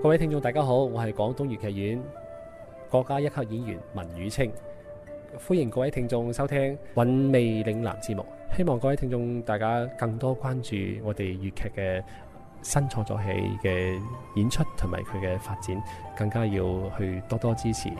各位聽眾大家好，我係廣東粵劇院國家一級演員文宇清，歡迎各位聽眾收聽韻味嶺南節目。希望各位聽眾大家更多關注我哋粵劇嘅新創作戲嘅演出同埋佢嘅發展，更加要去多多支持。